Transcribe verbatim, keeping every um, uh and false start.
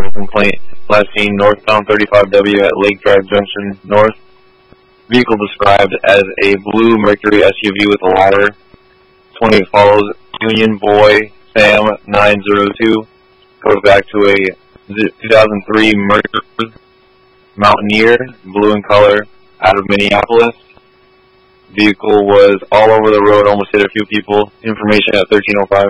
have a complaint. Last seen northbound thirty-five W at Lake Drive Junction North. Vehicle described as a blue Mercury S U V with a ladder. twenty follows Union Boy Sam nine zero two. Goes back to a two thousand three Mercury Mountaineer, blue in color, out of Minneapolis. Vehicle was all over the road, almost hit a few people. Information at thirteen oh five.